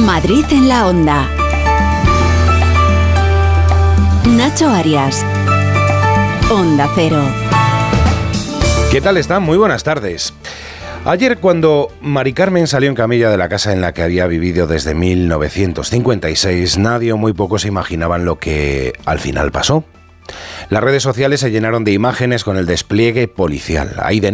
Madrid en la Onda. Nacho Arias. Onda Cero. ¿Qué tal están? Muy buenas tardes. Ayer, cuando Mari Carmen salió en camilla de la casa en la que había vivido desde 1956, nadie o muy pocos se imaginaban lo que al final pasó. Las redes sociales se llenaron de imágenes con el despliegue policial. Ahí de